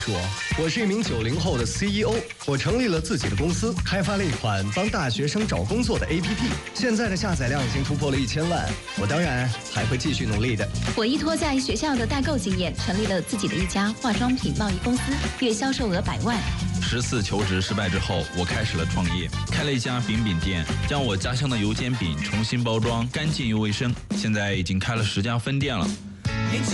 说，我是一名90后的 CEO， 我成立了自己的公司，开发了一款帮大学生找工作的 APP， 现在的下载量已经突破了1000万。我当然还会继续努力的。 我依托在学校的代购经验，成立了自己的一家化妆品贸易公司，月销售额100万。 14求职失败之后，我开始了创业，开了一家饼饼店，将我家乡的油煎饼重新包装，干净又卫生。现在已经开了10家分店了。